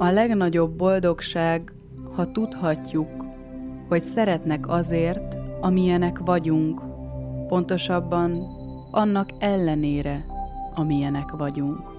A legnagyobb boldogság, ha tudhatjuk, hogy szeretnek azért, amilyenek vagyunk, pontosabban annak ellenére, amilyenek vagyunk.